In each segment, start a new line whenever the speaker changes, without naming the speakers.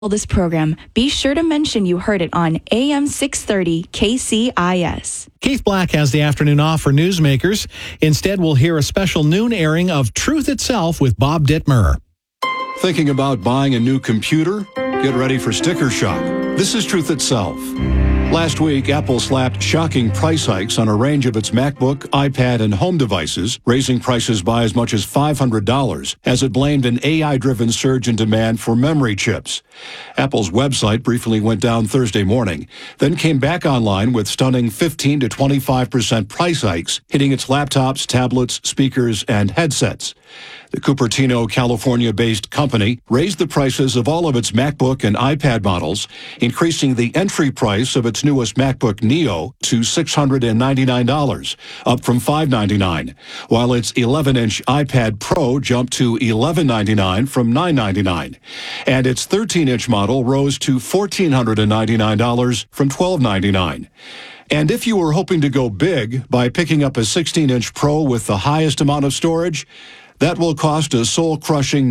This program, be sure to mention you heard it on AM 630 KCIS.
Keith Black has the afternoon off for newsmakers. Instead, we'll hear a special noon airing of Truth Itself with Bob Dittmer.
Thinking about buying a new computer? Get ready for sticker shock. This is Truth Itself. Last week, Apple slapped shocking price hikes on a range of its MacBook, iPad, and home devices, raising prices by as much as $500 as it blamed an AI-driven surge in demand for memory chips. Apple's website briefly went down Thursday morning, then came back online with stunning 15 to 25% price hikes, hitting its laptops, tablets, speakers, and headsets. The Cupertino, California-based company raised the prices of all of its MacBook and iPad models, increasing the entry price of its newest MacBook Neo to $699, up from $599, while its 11-inch iPad Pro jumped to $1,199 from $999, and its 13-inch model rose to $1,499 from $1,299. And if you were hoping to go big by picking up a 16-inch Pro with the highest amount of storage, that will cost a soul-crushing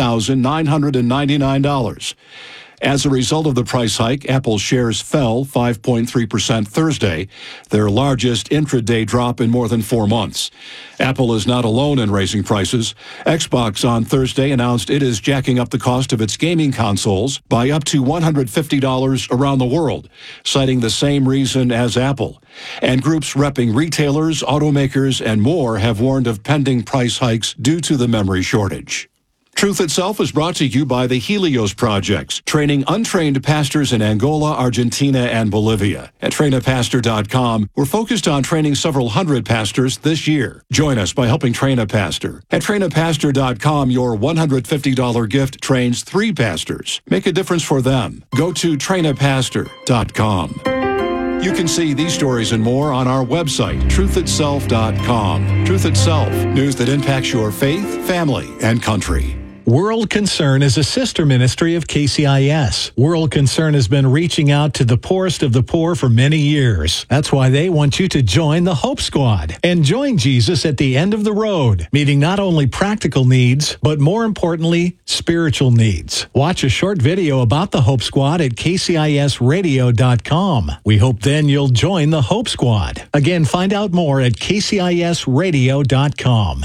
$9,999. As a result of the price hike, Apple's shares fell 5.3% Thursday, their largest intraday drop in more than 4 months. Apple is not alone in raising prices. Xbox on Thursday announced it is jacking up the cost of its gaming consoles by up to $150 around the world, citing the same reason as Apple. And groups repping retailers, automakers, and more have warned of pending price hikes due to the memory shortage. Truth Itself is brought to you by the Helios Projects, training untrained pastors in Angola, Argentina, and Bolivia. At trainapastor.com, we're focused on training several hundred pastors this year. Join us by helping train a pastor. At trainapastor.com, your $150 gift trains 3 pastors. Make a difference for them. Go to trainapastor.com. You can see these stories and more on our website, truthitself.com. Truth Itself, news that impacts your faith, family, and country.
World Concern is a sister ministry of KCIS. World Concern has been reaching out to the poorest of the poor for many years. That's why they want you to join the Hope Squad and join Jesus at the end of the road, meeting not only practical needs, but more importantly, spiritual needs. Watch a short video about the Hope Squad at kcisradio.com. We hope then you'll join the Hope Squad. Again, find out more at kcisradio.com.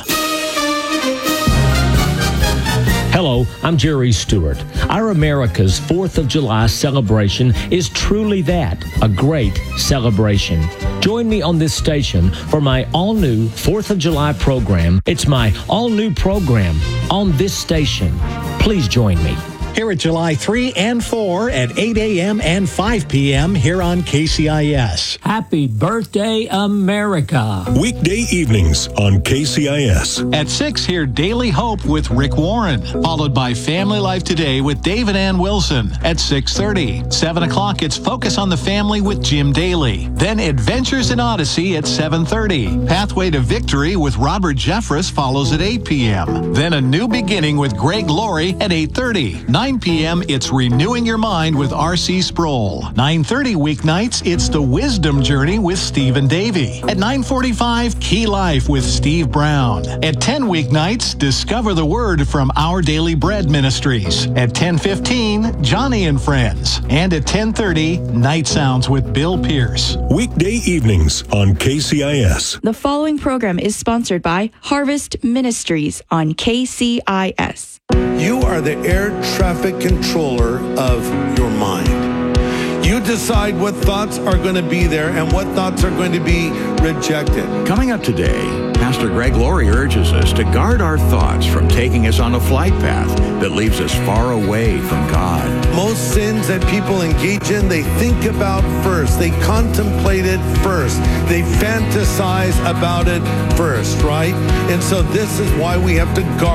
Hello, I'm Jerry Stewart. Our America's 4th of July celebration is truly that, a great celebration. Join me on this station for my all-new 4th of July program. It's my all-new program on this station. Please join me.
Here at July 3 and 4 at 8 a.m. and 5 p.m. here on KCIS.
Happy birthday, America.
Weekday evenings on KCIS.
At 6, hear Daily Hope with Rick Warren, followed by Family Life Today with David Ann Wilson at 6:30. 7 o'clock, it's Focus on the Family with Jim Daly. Then Adventures in Odyssey at 7:30. Pathway to Victory with Robert Jeffress follows at 8 p.m. Then A New Beginning with Greg Laurie at 8:30. 9 p.m., it's Renewing Your Mind with R.C. Sproul. 9:30 weeknights, it's The Wisdom Journey with Stephen Davey. At 9:45, Key Life with Steve Brown. At 10 weeknights, Discover the Word from Our Daily Bread Ministries. At 10:15, Johnny and Friends. And at 10:30, Night Sounds with Bill Pierce.
Weekday evenings on KCIS.
The following program is sponsored by Harvest Ministries on KCIS.
You are the air traffic controller of your mind. You decide what thoughts are going to be there and what thoughts are going to be rejected.
Coming up today, Pastor Greg Laurie urges us to guard our thoughts from taking us on a flight path that leaves us far away from God.
Most sins that people engage in, they think about first. They contemplate it first. They fantasize about it first, right? And so this is why we have to guard